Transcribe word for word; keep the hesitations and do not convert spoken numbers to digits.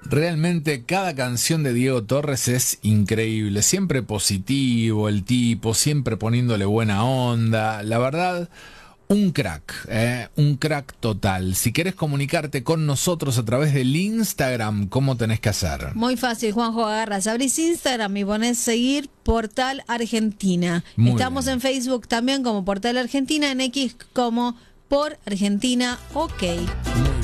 Realmente cada canción de Diego Torres es increíble, siempre positivo el tipo, siempre poniéndole buena onda, la verdad, un crack, eh, un crack total. Si querés comunicarte con nosotros a través del Instagram, ¿cómo tenés que hacer? Muy fácil, Juanjo, agarras, abrís Instagram y ponés seguir Portal Argentina. Muy Estamos bien. en Facebook también como Portal Argentina, en X como Por Argentina OK. Muy